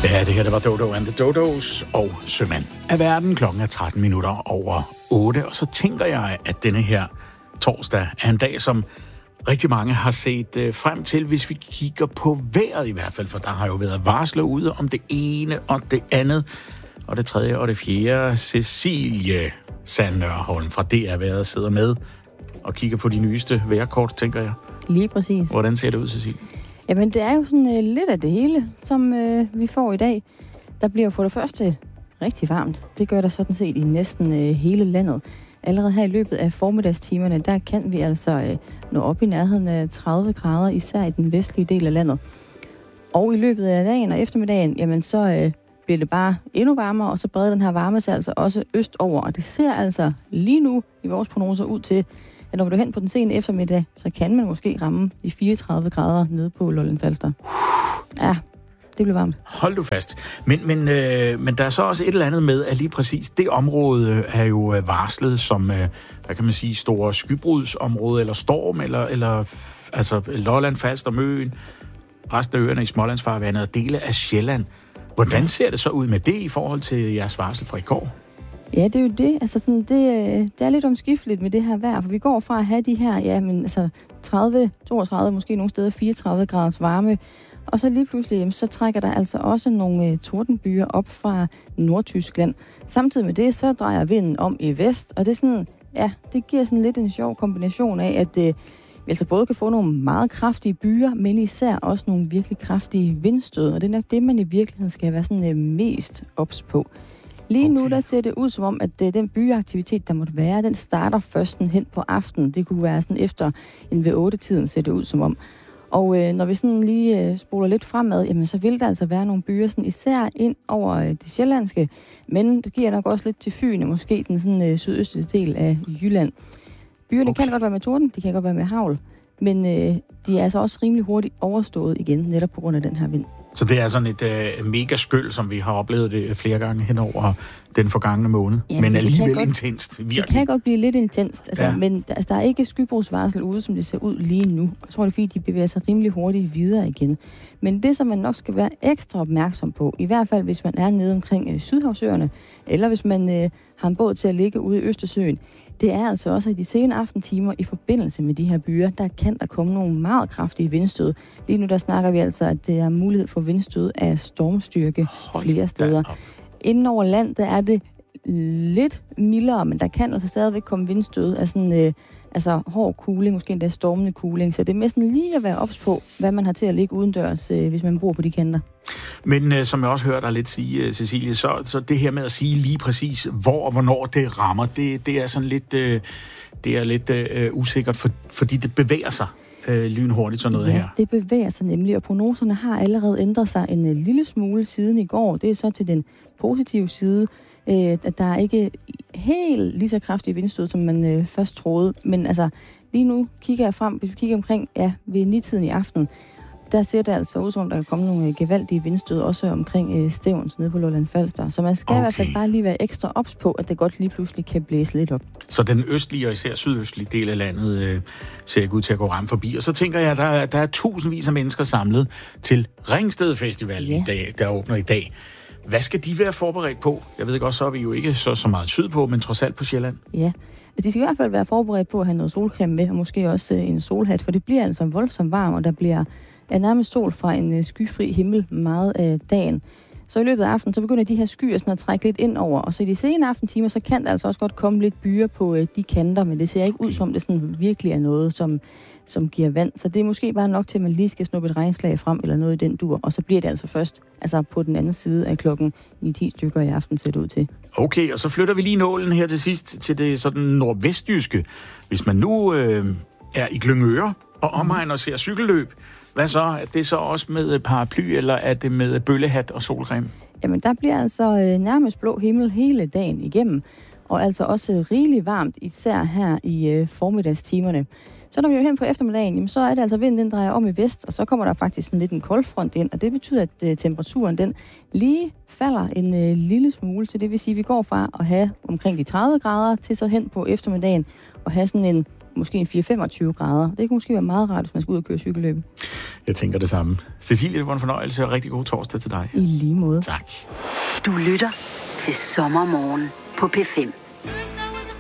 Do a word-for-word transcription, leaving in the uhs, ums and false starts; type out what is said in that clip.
Ja, det her det var Dodo and the Dodos og Sømand af verden. Klokken er tretten minutter over otte, og så tænker jeg, at denne her torsdag er en dag, som rigtig mange har set øh, frem til, hvis vi kigger på vejret i hvert fald, for der har jo været varsler ude om det ene og det andet, og det tredje og det fjerde. Cecilie Sandnørholm fra D R Vejret sidder med og kigger på de nyeste vejrkort, tænker jeg. Lige præcis. Hvordan ser det ud, Cecilie? Jamen, det er jo sådan uh, lidt af det hele, som uh, vi får i dag. Der bliver for det første rigtig varmt. Det gør der sådan set i næsten uh, hele landet. Allerede her i løbet af formiddagstimerne, der kan vi altså uh, nå op i nærheden af tredive grader, især i den vestlige del af landet. Og i løbet af dagen og eftermiddagen, jamen så uh, bliver det bare endnu varmere, og så breder den her varme sig altså også østover. Og det ser altså lige nu i vores prognoser ud til, at når du er hen på den sene eftermiddag, så kan man måske ramme de fireogtredive grader nede på Lolland Falster. Ja, det bliver varmt. Hold du fast. Men, men, øh, men der er så også et eller andet med, at lige præcis det område er jo varslet som, øh, hvad kan man sige, store skybrudsområde, eller storm, eller, eller altså Lolland Falster, Møn, resten af øerne i Smålandsfarvandet og dele af Sjælland. Hvordan ser det så ud med det i forhold til jeres varsel fra i går? Ja, det er jo det. Altså sådan, det, det er lidt omskifteligt med det her vejr, for vi går fra at have de her, ja, men altså tredive, toogtredive, måske nogle steder fireogtredive graders varme, og så lige pludselig, jamen, så trækker der altså også nogle uh, tordenbyer op fra Nordtyskland. Samtidig med det, så drejer vinden om i vest, og det er sådan, ja, det giver sådan lidt en sjov kombination af, at uh, vi altså både kan få nogle meget kraftige byer, men især også nogle virkelig kraftige vindstød, og det er nok det, man i virkeligheden skal være sådan uh, mest ops på. Lige okay. Nu der ser det ud som om, at uh, den byeaktivitet, der måtte være, den starter først hen på aftenen. Det kunne være sådan efter en ved otte-tiden, ser det ud som om. Og uh, når vi sådan lige uh, spoler lidt fremad, jamen, så vil der altså være nogle byer, sådan især ind over uh, det sjællandske, men det giver nok også lidt til Fyn, og måske den sådan, uh, sydøstlige del af Jylland. Byerne okay. kan godt være med torden, de kan godt være med hagl, men uh, de er altså også rimelig hurtigt overstået igen, netop på grund af den her vind. Så det er sådan et øh, mega skyld, som vi har oplevet det flere gange hen over den forgangne måned. Ja, men alligevel godt, intenst. Virkelig. Det kan godt blive lidt intenst, altså, ja. men altså, der er ikke skybrudsvarsel ude, som det ser ud lige nu. Jeg tror, det er fordi, de bevæger sig rimelig hurtigt videre igen. Men det, som man nok skal være ekstra opmærksom på, i hvert fald hvis man er nede omkring øh, Sydhavsøerne, eller hvis man øh, har en båd til at ligge ude i Østersøen, det er altså også i de sene aftentimer i forbindelse med de her byer, der kan der komme nogle meget kraftige vindstød. Lige nu der snakker vi altså, at det er mulighed for vindstød af stormstyrke Hold flere steder. Inden over land, der er det lidt mildere, men der kan altså stadigvæk komme vindstød af sådan, øh, altså hård kuling, måske endda stormende kuling. Så det er næsten lige at være ops på, hvad man har til at ligge udendørs, øh, hvis man bor på de kanter. Men øh, som jeg også hørte dig lidt sige, Cecilie, så, så det her med at sige lige præcis, hvor og hvornår det rammer, det, det er sådan lidt, øh, det er lidt øh, usikkert, for, fordi det bevæger sig øh, lynhurtigt sådan noget ja, her. det bevæger sig nemlig, og prognoserne har allerede ændret sig en øh, lille smule siden i går. Det er så til den positive side, øh, at der er ikke helt lige så kraftige vindstød, som man øh, først troede. Men altså, lige nu kigger jeg frem, hvis vi kigger omkring, ja, ved ni-tiden i aften, der ser det altså ud som om, der kan komme nogle gevaldige vindstød, også omkring øh, Stevns nede på Lolland Falster. Så man skal okay. i hvert fald bare lige være ekstra ops på, at det godt lige pludselig kan blæse lidt op. Så den østlige og især sydøstlige del af landet øh, ser ikke ud til at gå ramt forbi. Og så tænker jeg, at der, der er tusindvis af mennesker samlet til Ringsted Festival, ja. i dag, der åbner i dag. Hvad skal de være forberedt på? Jeg ved ikke også, så er vi jo ikke så, så meget sydpå, men trods alt på Sjælland. Ja, de skal i hvert fald være forberedt på at have noget solcreme med, og måske også øh, en solhat, for det bliver altså voldsomt varmt, og der bliver er nærmest sol fra en øh, skyfri himmel meget af dagen. Så i løbet af aftenen, så begynder de her skyer sådan at trække lidt ind over, og så i de sene aftentimer, så kan der altså også godt komme lidt byer på øh, de kanter, men det ser ikke ud som, det sådan virkelig er noget, som, som giver vand. Så det er måske bare nok til, at man lige skal snuppe et regnslag frem, eller noget i den dur, og så bliver det altså først altså på den anden side af klokken ni-ti stykker i aften, ser det ud til. Okay, og så flytter vi lige nålen her til sidst til det sådan nordvestjyske. Hvis man nu øh, er i Glyngøre og omegn og ser cykelløb, hvad så? Er det så også med paraply, eller er det med bøllehat og solcreme? Jamen, der bliver altså øh, nærmest blå himmel hele dagen igennem, og altså også rigeligt varmt, især her i øh, formiddagstimerne. Så når vi er hen på eftermiddagen, jamen, så er det altså vinden, den drejer om i vest, og så kommer der faktisk sådan lidt en koldfront ind, og det betyder, at øh, temperaturen den lige falder en øh, lille smule, så det vil sige, at vi går fra at have omkring de tredive grader til så hen på eftermiddagen og have sådan en måske en fire til femogtyve grader. Det kan måske være meget rart, hvis man skal ud og køre cykelløb. Jeg tænker det samme. Cecilie, det var en fornøjelse, og rigtig god torsdag til dig. I lige måde. Tak. Du lytter til Sommermorgen på P fem.